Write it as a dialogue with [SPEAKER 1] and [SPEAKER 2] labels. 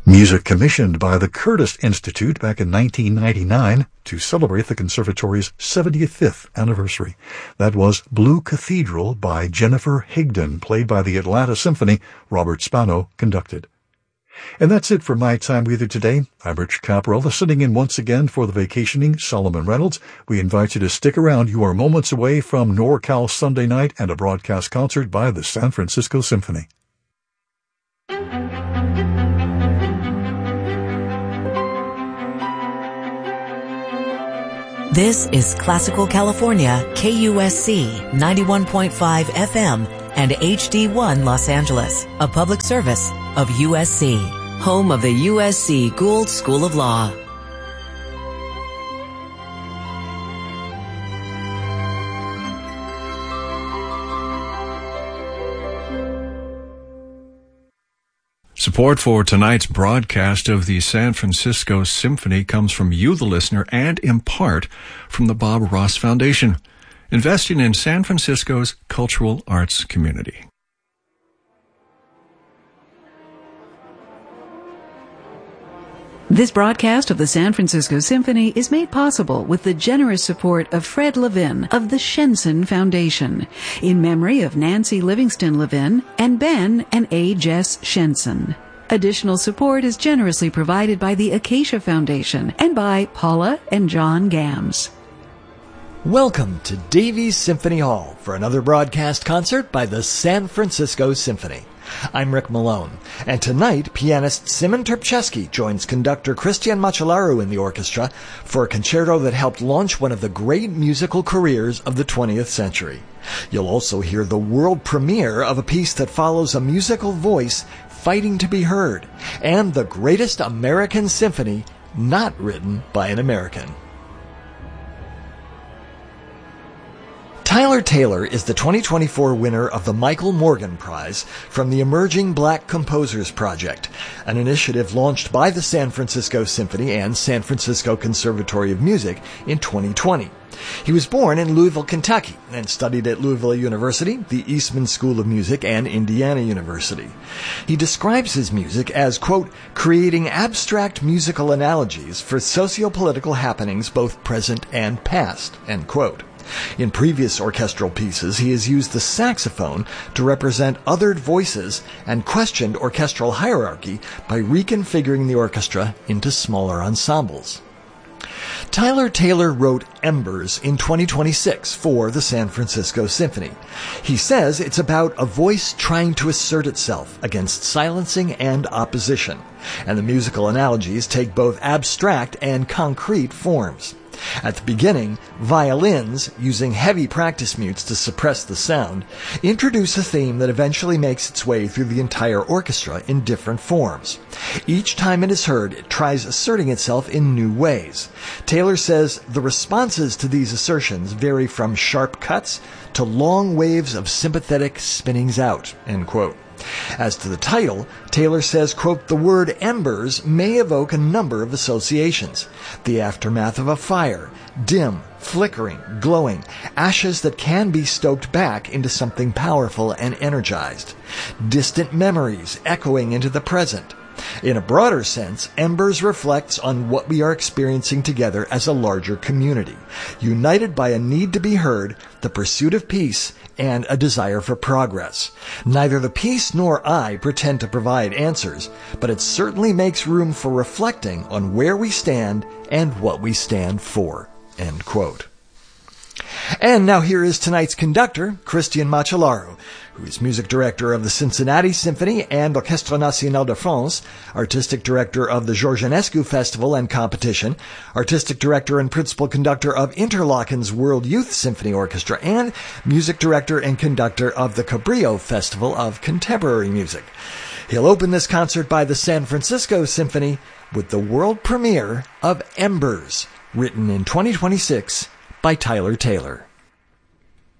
[SPEAKER 1] Music commissioned by the Curtis Institute back in 1999 to celebrate the Conservatory's 75th anniversary. That was Blue Cathedral by Jennifer Higdon, played by the Atlanta Symphony. Robert Spano conducted. And that's it for My Time With You today. I'm Rich Caparella, sitting in once again for the vacationing Solomon Reynolds. We invite you to stick around. You are moments away from NorCal Sunday night and a broadcast concert by the San Francisco Symphony.
[SPEAKER 2] This is Classical California, KUSC 91.5 FM and HD1 Los Angeles, a public service of USC, home of the USC Gould School of Law.
[SPEAKER 3] Support for tonight's broadcast of the San Francisco Symphony comes from you, the listener, and in part from the Bob Ross Foundation, investing in San Francisco's cultural arts community.
[SPEAKER 4] This broadcast of the San Francisco Symphony is made possible with the generous support of Fred Levin of the Shenson Foundation, in memory of Nancy Livingston Levin and Ben and A. Jess Shenson. Additional support is generously provided by the Acacia Foundation and by Paula and John Gams.
[SPEAKER 5] Welcome to Davies Symphony Hall for another broadcast concert by the San Francisco Symphony. I'm Rick Malone, and tonight pianist Simon Terpchesky joins conductor Christian Macellaro in the orchestra for a concerto that helped launch one of the great musical careers of the 20th century. You'll also hear the world premiere of a piece that follows a musical voice fighting to be heard, and the greatest American symphony not written by an American. Tyler Taylor is the 2024 winner of the Michael Morgan Prize from the Emerging Black Composers Project, an initiative launched by the San Francisco Symphony and San Francisco Conservatory of Music in 2020. He was born in Louisville, Kentucky, and studied at Louisville University, the Eastman School of Music, and Indiana University. He describes his music as, quote, creating abstract musical analogies for socio-political happenings both present and past, end quote. In previous orchestral pieces, he has used the saxophone to represent othered voices and questioned orchestral hierarchy by reconfiguring the orchestra into smaller ensembles. Tyler Taylor wrote Embers in 2026 for the San Francisco Symphony. He says it's about a voice trying to assert itself against silencing and opposition, and the musical analogies take both abstract and concrete forms. At the beginning, violins, using heavy practice mutes to suppress the sound, introduce a theme that eventually makes its way through the entire orchestra in different forms. Each time it is heard, it tries asserting itself in new ways. Taylor says the responses to these assertions vary from sharp cuts to long waves of sympathetic spinnings out, end quote. As to the title, Taylor says, quote, the word embers may evoke a number of associations. The aftermath of a fire, dim, flickering, glowing, ashes that can be stoked back into something powerful and energized. Distant memories echoing into the present. In a broader sense, Embers reflects on what we are experiencing together as a larger community, united by a need to be heard, the pursuit of peace, and a desire for progress. Neither the piece nor I pretend to provide answers, but it certainly makes room for reflecting on where we stand and what we stand for. End quote. And now here is tonight's conductor, Christian Macellaro, who is music director of the Cincinnati Symphony and Orchestre National de France, artistic director of the Georgianescu Festival and Competition, artistic director and principal conductor of Interlochen's World Youth Symphony Orchestra, and music director and conductor of the Cabrillo Festival of Contemporary Music. He'll open this concert by the San Francisco Symphony with the world premiere of Embers, written in 2026 by Tyler Taylor.